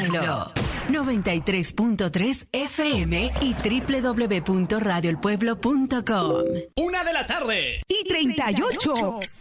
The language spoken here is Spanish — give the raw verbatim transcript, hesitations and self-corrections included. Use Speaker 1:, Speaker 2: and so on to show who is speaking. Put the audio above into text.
Speaker 1: Pueblo. noventa y tres punto tres F M y doble u doble u doble u punto radio el pueblo punto com.
Speaker 2: Una de la tarde.
Speaker 3: Y treinta y ocho.